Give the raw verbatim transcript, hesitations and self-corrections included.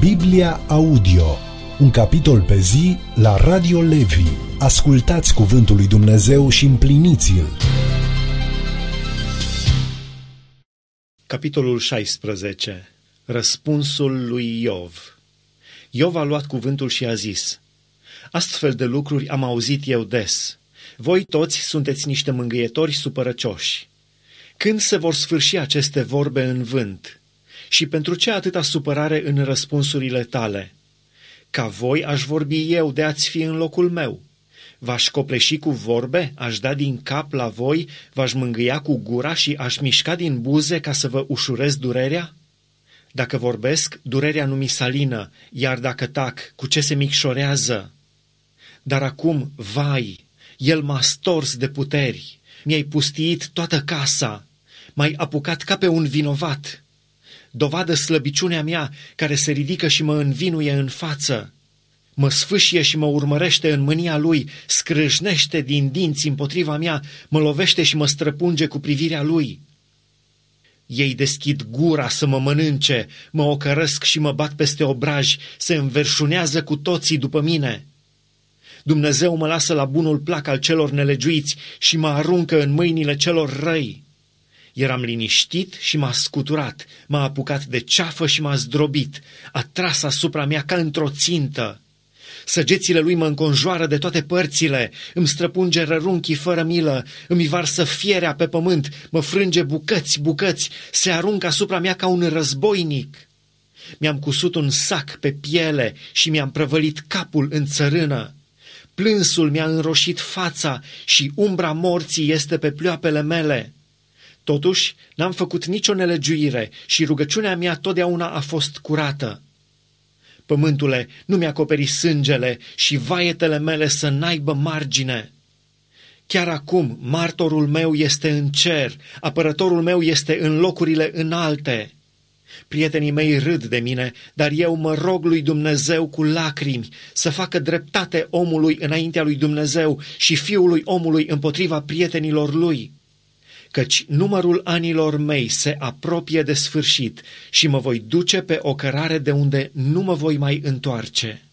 Biblia Audio, un capitol pe zi la Radio Levi. Ascultați cuvântul lui Dumnezeu și împliniți-l. Capitolul șaisprezece. Răspunsul lui Iov. Iov a luat cuvântul și a zis: Astfel de lucruri am auzit eu des. Voi toți sunteți niște mângâietori supărăcioși. Când se vor sfârși aceste vorbe în vânt? Și pentru ce atâta supărare în răspunsurile tale? Ca voi aș vorbi eu de ați fi în locul meu. V-aș copleși cu vorbe, aș da din cap la voi, v-aș mângâia cu gura și aș mișca din buze ca să vă ușurez durerea? Dacă vorbesc, durerea nu mi salină, iar dacă tac, cu ce se micșorează? Dar acum, vai, el m-a stors de puteri, mi-ai pustiit toată casa, m-ai apucat ca pe un vinovat. Dovadă slăbiciunea mea, care se ridică și mă învinuie în față. Mă sfâșie și mă urmărește în mânia lui, scrâșnește din dinți împotriva mea, mă lovește și mă străpunge cu privirea lui. Ei deschid gura să mă mănânce, mă ocărăsc și mă bat peste obraji, se înverșunează cu toții după mine. Dumnezeu mă lasă la bunul plac al celor nelegiuiți și mă aruncă în mâinile celor răi. Eram liniștit și m-a scuturat, m-a apucat de ceafă și m-a zdrobit, a tras asupra mea ca într-o țintă. Săgețile lui mă înconjoară de toate părțile, îmi străpunge rărunchii fără milă, îmi varsă fierea pe pământ, mă frânge bucăți, bucăți, se aruncă asupra mea ca un războinic. Mi-am cusut un sac pe piele și mi-am prăvălit capul în țărână. Plânsul mi-a înroșit fața și umbra morții este pe pleoapele mele. Totuși, n-am făcut nicio nelegiuire și rugăciunea mea totdeauna a fost curată. Pământule, nu mi-acoperi sângele și vaietele mele să n-aibă margine. Chiar acum, martorul meu este în cer, apărătorul meu este în locurile înalte. Prietenii mei râd de mine, dar eu mă rog lui Dumnezeu cu lacrimi să facă dreptate omului înaintea lui Dumnezeu și fiului omului împotriva prietenilor lui. Căci numărul anilor mei se apropie de sfârșit și mă voi duce pe o cărare de unde nu mă voi mai întoarce.